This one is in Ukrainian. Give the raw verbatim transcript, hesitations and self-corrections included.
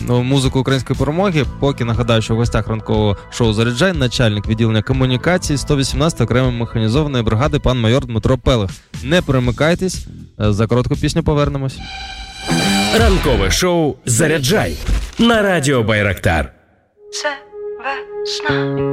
музику української перемоги. Поки нагадаю, що в гостях ранкового шоу «Заряджай» начальник відділення комунікації сто вісімнадцятої окремої механізованої бригади пан майор Дмитро Пелих. Не перемикайтесь, за коротку пісню повернемось. Ранкове шоу «Заряджай» на радіо Байрактар. Це весна.